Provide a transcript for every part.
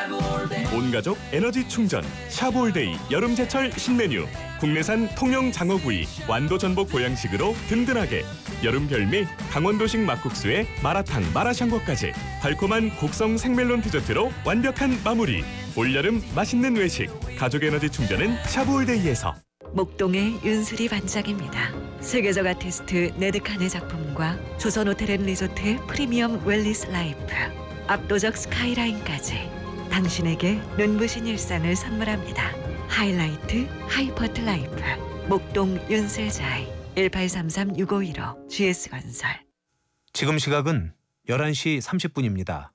온가족 에너지 충전 샤브올데이 여름제철 신메뉴. 국내산 통영 장어구이 완도 전복 보양식으로 든든하게. 여름 별미 강원도식 막국수에 마라탕 마라샹궈까지 달콤한 곡성 생멜론 디저트로 완벽한 마무리. 올여름 맛있는 외식 가족 에너지 충전은 샤브올데이에서. 목동의 윤슬이 반짝입니다. 세계적 아티스트 네드칸의 작품과 조선호텔앤리조트 프리미엄 웰리스 라이프, 압도적 스카이라인까지 당신에게 눈부신 일상을 선물합니다. 하이라이트 하이퍼트 라이프 목동 윤슬자이 1833-6515 GS건설. 지금 시각은 11시 30분입니다.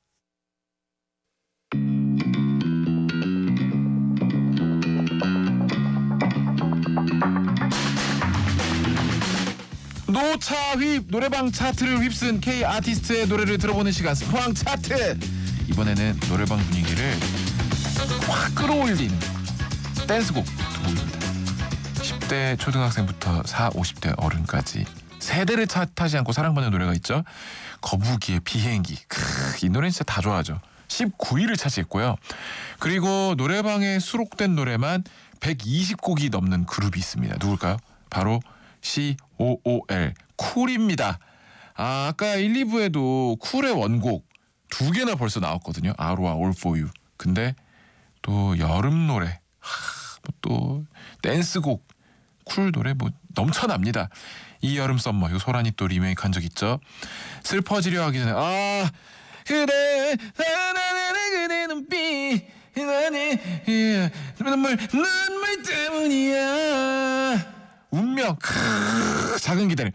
노차휩 노래방 차트를 휩쓴 K 아티스트의 노래를 들어보는 시간 스포항 차트. 이번에는 노래방 분위기를 확 끌어올린 댄스곡 두 곡입니다. 10대 초등학생부터 50대 어른까지 세대를 탓하지 않고 사랑받는 노래가 있죠. 거북이의 비행기. 이 노래는 진짜 다 좋아하죠. 19위를 차지했고요. 그리고 노래방에 수록된 노래만 120곡이 넘는 그룹이 있습니다. 누굴까요? 바로 COOL 쿨입니다. 아까 1, 2부에도 쿨의 원곡 2개나 벌써 나왔거든요. 아로와 All For You. 근데 또 여름 노래, 또 댄스곡, 쿨 노래 뭐 넘쳐납니다. 이 여름 썸머, 이거 소란이 또 리메이크한 적 있죠. 슬퍼지려 하기 전에 그대 그대 눈빛 눈물 때문이야. 운명 작은 기대를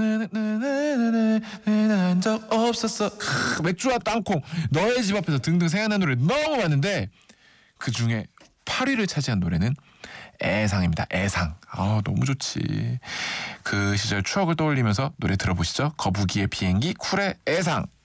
난 적 없었어. 맥주와 땅콩 너의 집 앞에서 등등 생각나는 노래 너무 많은데 그중에 8위를 차지한 노래는 애상입니다. 애상. 너무 좋지. 그 시절 추억을 떠올리면서 노래 들어보시죠. 거북이의 비행기, 쿨의 애상.